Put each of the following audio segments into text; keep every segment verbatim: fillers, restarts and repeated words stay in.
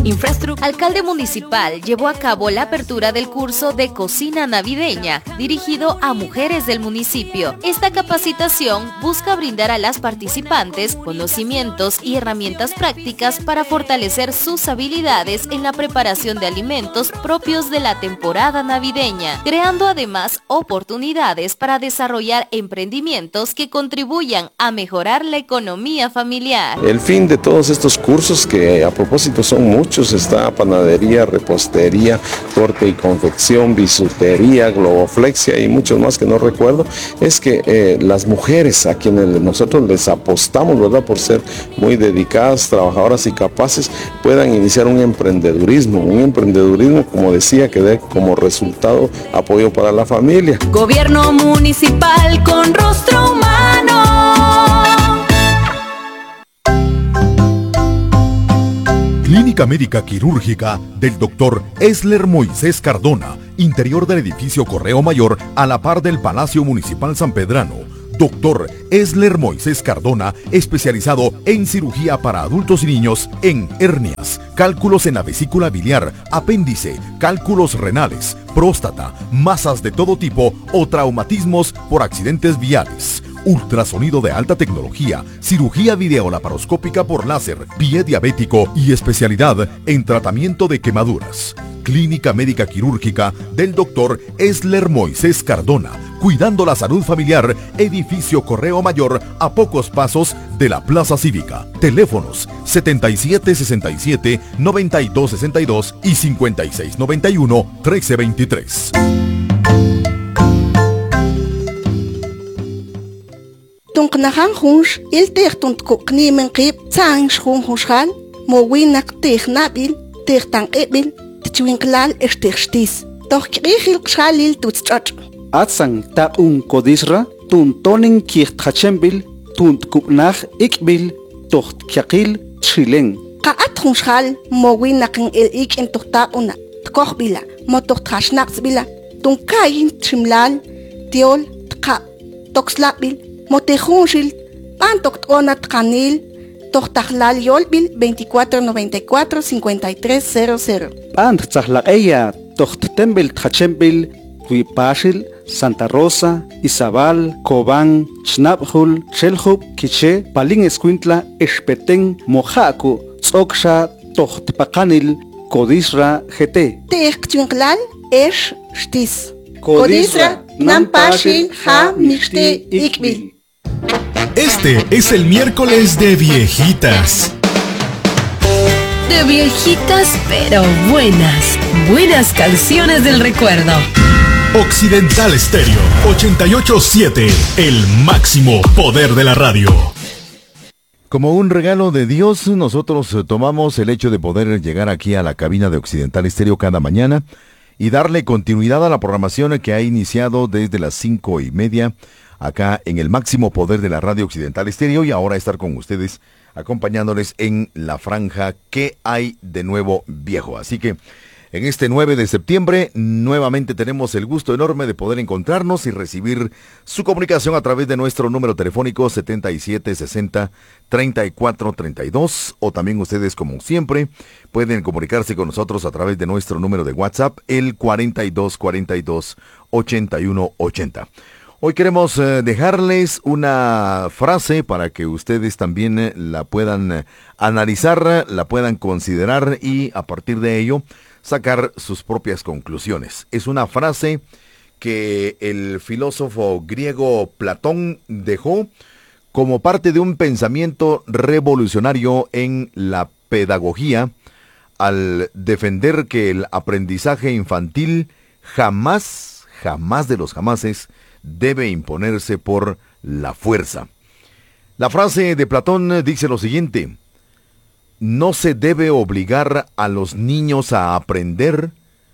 Infraestructura. Alcalde municipal llevó a cabo la apertura del curso de cocina navideña dirigido a mujeres del municipio. Esta capacitación busca brindar a las participantes conocimientos y herramientas prácticas para fortalecer sus habilidades en la preparación de alimentos propios de la temporada navideña, creando además oportunidades para desarrollar emprendimientos que contribuyan a mejorar la economía familiar. El fin de todos estos cursos, que a propósito son muchos, está panadería, repostería, corte y confección, bisutería, globoflexia y muchos más que no recuerdo, es que eh, las mujeres a quienes nosotros les apostamos, ¿verdad?, por ser muy dedicadas, trabajadoras y capaces, puedan iniciar un emprendedurismo, un emprendedurismo, como decía, que dé como resultado apoyo para la familia. Gobierno municipal con rostro humano. Clínica Médica Quirúrgica del doctor Esler Moisés Cardona, interior del edificio Correo Mayor, a la par del Palacio Municipal Sanpedrano. doctor Esler Moisés Cardona, especializado en cirugía para adultos y niños en hernias, cálculos en la vesícula biliar, apéndice, cálculos renales, próstata, masas de todo tipo o traumatismos por accidentes viales. Ultrasonido de alta tecnología, cirugía videolaparoscópica por láser, pie diabético y especialidad en tratamiento de quemaduras. Clínica Médica Quirúrgica del doctor Esler Moisés Cardona, cuidando la salud familiar, edificio Correo Mayor, a pocos pasos de la Plaza Cívica. Teléfonos setenta y siete sesenta y siete, noventa y dos sesenta y dos y cincuenta y seis noventa y uno, trece veintitrés. Tunqnahan hunsh il tehtunt kukni men qib tsang shun hushal mowinak tehnabil tehtan ebil tchwinklal estechtis doch qihil qshalil tutschach Atsang ta un kodisra tun tonin kirtachembil tunt kupnach ikbil tocht kyaqil tshileng qaat hunshal mowinak el ik en tohta una tkokhbila motocht khashnaxbila tun kayin tshimlal tiol tqa toxlabil Motejunshil, Pantok Onat Kanil, Tochtahlal Yolbil, veinticuatro noventa y cuatro, cincuenta y tres cero cero. Pant Tzahla Tochtembel Tchachembil, Huipashil, Santa Rosa, Izabal, Cobán, Chnabhul, Chelhub, Quiche, Palin Escuintla, Espeten, Mojaco, Tzoksha, Tochtpakanil, Codisra, G T. Techtwinklal, Esh, Stis. Codisra, Nampashil, Ha, Mixte, Ikbil. Este es el miércoles de viejitas. De viejitas pero buenas, buenas canciones del recuerdo. Occidental Estéreo ochenta y ocho punto siete, el máximo poder de la radio. Como un regalo de Dios, nosotros tomamos el hecho de poder llegar aquí a la cabina de Occidental Estéreo cada mañana y darle continuidad a la programación que ha iniciado desde las cinco y media acá en el máximo poder de la radio Occidental Estéreo, y ahora estar con ustedes acompañándoles en la franja ¿Qué hay de nuevo, viejo? Así que en este nueve de septiembre nuevamente tenemos el gusto enorme de poder encontrarnos y recibir su comunicación a través de nuestro número telefónico setenta y siete sesenta, treinta y cuatro treinta y dos, o también ustedes, como siempre, pueden comunicarse con nosotros a través de nuestro número de WhatsApp, el cuarenta y dos cuarenta y dos, ochenta y uno ochenta. Hoy queremos eh, dejarles una frase para que ustedes también eh, la puedan eh, analizar, la puedan considerar y a partir de ello sacar sus propias conclusiones. Es una frase que el filósofo griego Platón dejó como parte de un pensamiento revolucionario en la pedagogía al defender que el aprendizaje infantil jamás, jamás de los jamases, debe imponerse por la fuerza. La frase de Platón dice lo siguiente: no se debe obligar a los niños a aprender,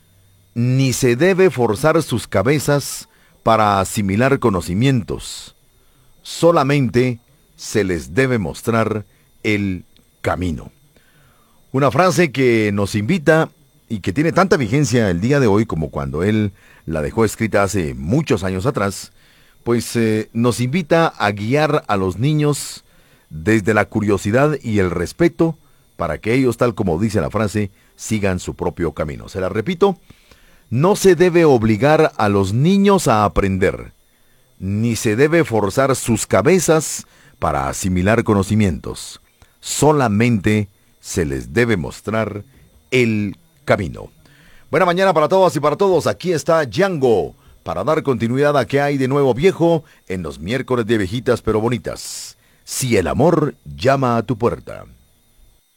ni se debe forzar sus cabezas para asimilar conocimientos. Solamente se les debe mostrar el camino. Una frase que nos invita y que tiene tanta vigencia el día de hoy como cuando él la dejó escrita hace muchos años atrás, pues eh, nos invita a guiar a los niños desde la curiosidad y el respeto para que ellos, tal como dice la frase, sigan su propio camino. Se la repito, no se debe obligar a los niños a aprender, ni se debe forzar sus cabezas para asimilar conocimientos. Solamente se les debe mostrar el camino. Buena mañana para todas y para todos. Aquí está Django para dar continuidad a ¿Qué hay de nuevo, viejo? En los miércoles de viejitas pero bonitas. Si el amor llama a tu puerta.